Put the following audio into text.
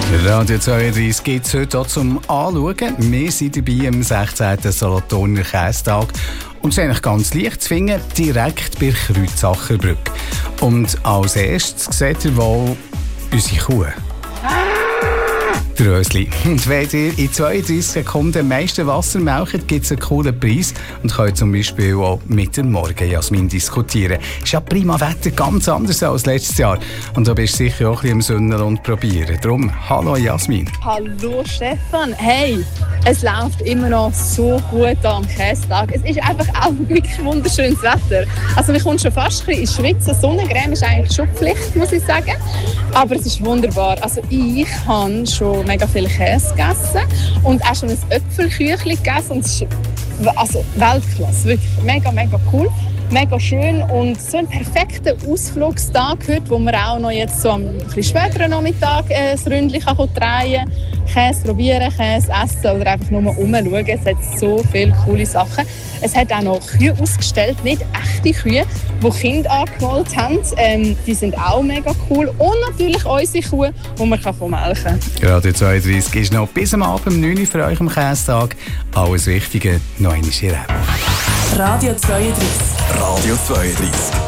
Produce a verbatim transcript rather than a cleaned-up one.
Radio zweiunddreißig gibt es heute auch zum Anschauen. Wir sind dabei am sechzehnten Solothurner Kästag. Und es ist eigentlich ganz leicht zu finden, direkt bei Kreutzacher Brücke. Und als erstes seht ihr wohl unsere Kuh. Rösli. Und wenn ihr in zweiunddreißig Sekunden am meisten Wasser melkt, gibt es einen coolen Preis und könnt zum Beispiel auch mit der Morgen-Jasmin diskutieren. Ist ja prima Wetter, ganz anders als letztes Jahr. Und da bist du sicher auch ein bisschen im Sünnel und probieren. Darum, hallo Jasmin. Hallo Stefan. Hey, es läuft immer noch so gut am Kästag. Es ist einfach auch wirklich wunderschönes Wetter. Also wir kommen schon fast ein bisschen ins Schwitzen. Sonnencreme ist eigentlich schon Pflicht, muss ich sagen. Aber es ist wunderbar. Also ich habe schon mega viel Käse gegessen und auch schon ein Äpfelküchli gegessen. Und es ist also Weltklasse, wirklich mega, mega cool. Mega schön und so ein perfekter Ausflugstag heute, wo man auch noch jetzt so am bisschen späteren Nachmittag äh, das Ründchen kann drehen kann. Käse probieren, Käse essen oder einfach nur umschauen. Es hat so viele coole Sachen. Es hat auch noch Kühe ausgestellt, nicht echte Kühe, die Kinder angeholt haben. Ähm, die sind auch mega cool. Und natürlich unsere Kuh, die man kann melken kann. Radio zweiunddreißig ist noch bis am Abend um neun Uhr für euch am Kästag. Alles Wichtige noch einmal hier. Radio zweiunddreißig. Radio zweiunddreißig.